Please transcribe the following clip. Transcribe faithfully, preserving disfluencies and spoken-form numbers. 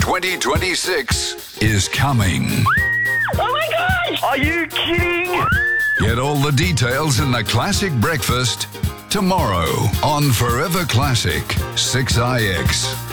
twenty twenty-six is coming. Oh my gosh! Are you kidding? Get all the details in the Classic Breakfast tomorrow on Forever Classic six I X.